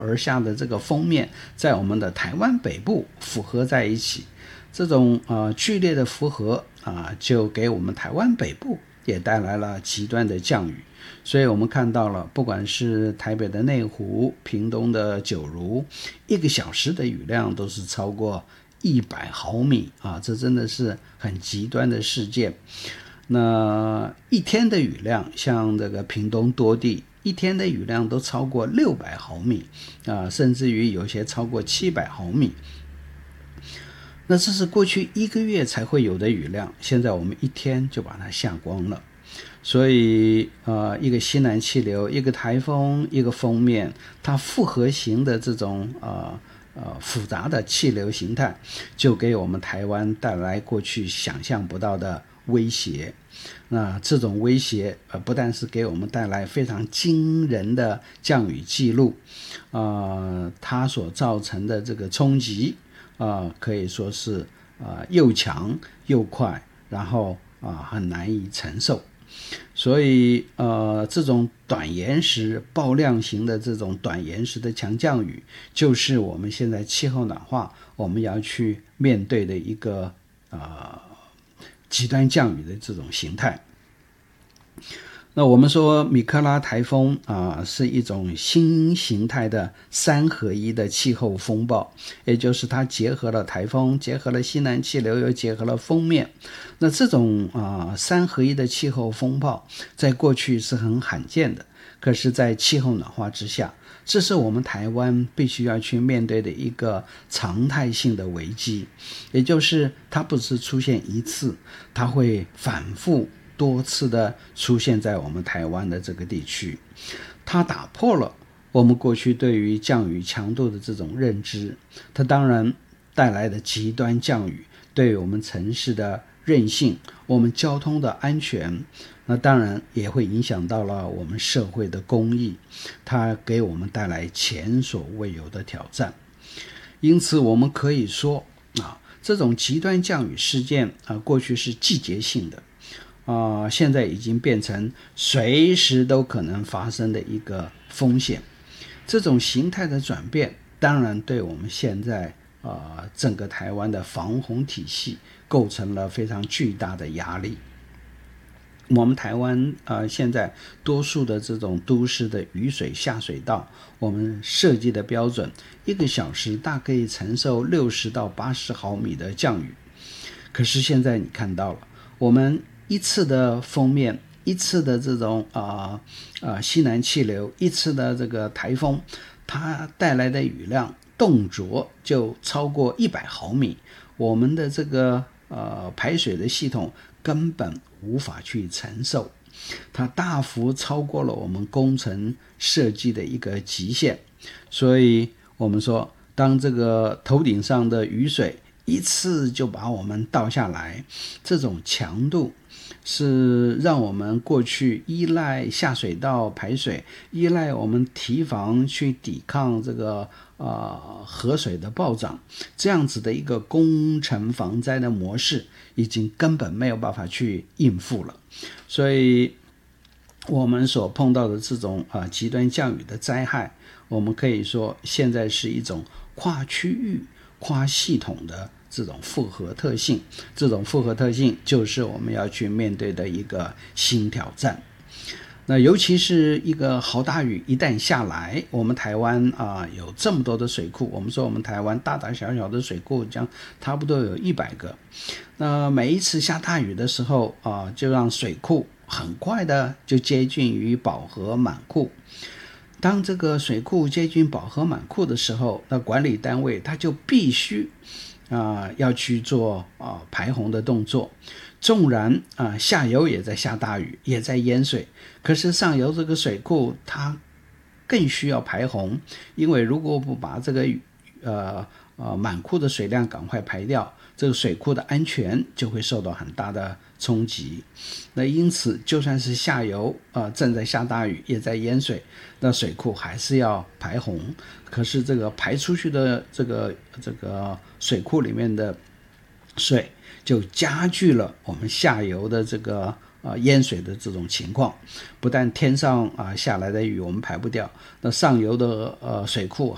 而下的这个锋面在我们的台湾北部符合在一起，这种剧烈的符合就给我们台湾北部也带来了极端的降雨。所以我们看到了，不管是台北的内湖、屏东的九如，1个小时的雨量都是超过100毫米这真的是很极端的事件。那一天的雨量，像这个屏东多地一天的雨量都超过600毫米甚至于有些超过700毫米。那这是过去1个月才会有的雨量，现在我们一天就把它下光了。所以一个西南气流，一个台风，一个锋面，它复合型的这种复杂的气流形态，就给我们台湾带来过去想象不到的威胁。那这种威胁不但是给我们带来非常惊人的降雨记录它所造成的这个冲击可以说是又强又快，然后很难以承受。所以这种短延时爆量型的这种短延时的强降雨，就是我们现在气候暖化我们要去面对的一个极端降雨的这种形态。那我们说米克拉台风是一种新形态的3合1的气候风暴，也就是它结合了台风，结合了西南气流，又结合了锋面。那这种3合1的气候风暴在过去是很罕见的，可是在气候暖化之下，这是我们台湾必须要去面对的一个常态性的危机，也就是它不是出现一次，它会反复多次的出现在我们台湾的这个地区。它打破了我们过去对于降雨强度的这种认知，它当然带来的极端降雨对我们城市的韧性，我们交通的安全，那当然也会影响到了我们社会的公益，它给我们带来前所未有的挑战。因此我们可以说这种极端降雨事件过去是季节性的现在已经变成随时都可能发生的一个风险。这种形态的转变当然对我们现在整个台湾的防洪体系构成了非常巨大的压力。我们台湾现在多数的这种都市的雨水下水道，我们设计的标准1个小时大概可以承受60到80毫米的降雨。可是现在你看到了，我们一次的锋面，一次的这种西南气流，一次的这个台风，它带来的雨量动辄就超过100毫米，我们的这个排水的系统根本无法去承受，它大幅超过了我们工程设计的一个极限。所以我们说，当这个头顶上的雨水一次就把我们倒下来，这种强度是让我们过去依赖下水道排水，依赖我们堤防去抵抗这个河水的暴涨，这样子的一个工程防灾的模式已经根本没有办法去应付了。所以我们所碰到的这种极端降雨的灾害，我们可以说现在是一种跨区域跨系统的这种复合特性，这种复合特性就是我们要去面对的一个新挑战。那尤其是一个豪大雨一旦下来，我们台湾有这么多的水库，我们说我们台湾大大小小的水库将差不多有100个。那每一次下大雨的时候就让水库很快的就接近于饱和满库。当这个水库接近饱和满库的时候，那管理单位它就必须要去做排洪的动作。纵然下游也在下大雨，也在淹水，可是上游这个水库它更需要排洪，因为如果不把这个满库的水量赶快排掉，这个水库的安全就会受到很大的冲击。那因此就算是下游正在下大雨，也在淹水，那水库还是要排洪。可是这个排出去的这个水库里面的水就加剧了我们下游的这个淹水的这种情况。不但天上下来的雨我们排不掉，那上游的水库